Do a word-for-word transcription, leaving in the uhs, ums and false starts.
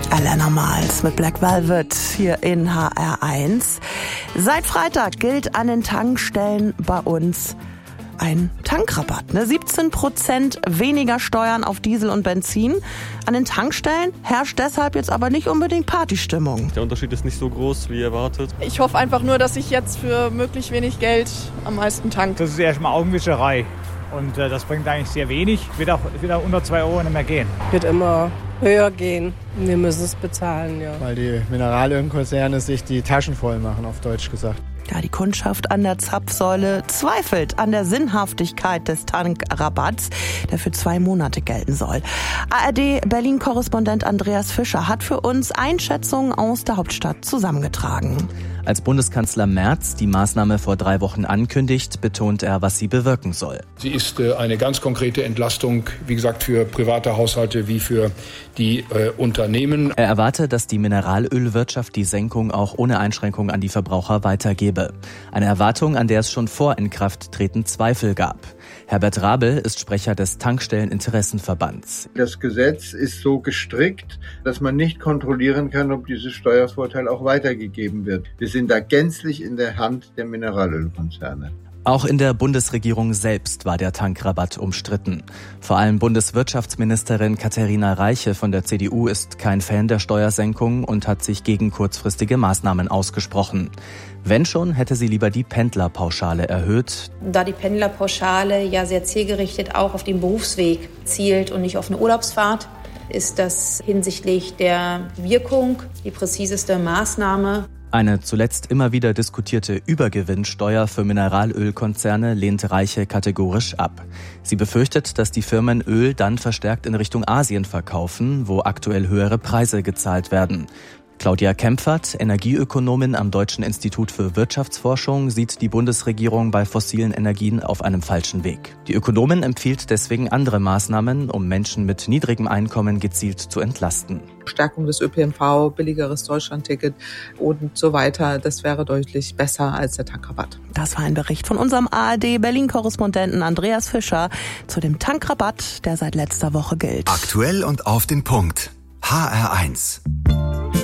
Elena Miles mit Black Velvet hier in H R eins. Seit Freitag gilt an den Tankstellen bei uns ein Tankrabatt. Ne? siebzehn Prozent weniger Steuern auf Diesel und Benzin. An den Tankstellen herrscht deshalb jetzt aber nicht unbedingt Partystimmung. Der Unterschied ist nicht so groß wie erwartet. Ich hoffe einfach nur, dass ich jetzt für möglichst wenig Geld am meisten tank. Das ist erstmal Augenwischerei. Und äh, das bringt eigentlich sehr wenig. Wird auch wieder unter zwei Euro nicht mehr gehen. Wird immer höher gehen. Wir müssen es bezahlen, ja. Weil die Mineralölkonzerne sich die Taschen voll machen, auf Deutsch gesagt. Ja, die Kundschaft an der Zapfsäule zweifelt an der Sinnhaftigkeit des Tankrabatts, der für zwei Monate gelten soll. A R D-Berlin-Korrespondent Andreas Fischer hat für uns Einschätzungen aus der Hauptstadt zusammengetragen. Als Bundeskanzler Merz die Maßnahme vor drei Wochen ankündigt, betont er, was sie bewirken soll. Sie ist eine ganz konkrete Entlastung, wie gesagt, für private Haushalte wie für die äh, Unternehmen. Er erwarte, dass die Mineralölwirtschaft die Senkung auch ohne Einschränkung an die Verbraucher weitergebe. Eine Erwartung, an der es schon vor Inkrafttreten Zweifel gab. Herbert Rabel ist Sprecher des Tankstelleninteressenverbands. Das Gesetz ist so gestrickt, dass man nicht kontrollieren kann, ob dieses Steuervorteil auch weitergegeben wird. Wir sind da gänzlich in der Hand der Mineralölkonzerne. Auch in der Bundesregierung selbst war der Tankrabatt umstritten. Vor allem Bundeswirtschaftsministerin Katharina Reiche von der C D U ist kein Fan der Steuersenkung und hat sich gegen kurzfristige Maßnahmen ausgesprochen. Wenn schon, hätte sie lieber die Pendlerpauschale erhöht. Da die Pendlerpauschale ja sehr zielgerichtet auch auf den Berufsweg zielt und nicht auf eine Urlaubsfahrt, ist das hinsichtlich der Wirkung die präziseste Maßnahme. Eine zuletzt immer wieder diskutierte Übergewinnsteuer für Mineralölkonzerne lehnt Reiche kategorisch ab. Sie befürchtet, dass die Firmen Öl dann verstärkt in Richtung Asien verkaufen, wo aktuell höhere Preise gezahlt werden. Claudia Kempfert, Energieökonomin am Deutschen Institut für Wirtschaftsforschung, sieht die Bundesregierung bei fossilen Energien auf einem falschen Weg. Die Ökonomin empfiehlt deswegen andere Maßnahmen, um Menschen mit niedrigem Einkommen gezielt zu entlasten. Stärkung des Ö P N V, billigeres Deutschlandticket und so weiter, das wäre deutlich besser als der Tankrabatt. Das war ein Bericht von unserem A R D-Berlin-Korrespondenten Andreas Fischer zu dem Tankrabatt, der seit letzter Woche gilt. Aktuell und auf den Punkt. H R eins.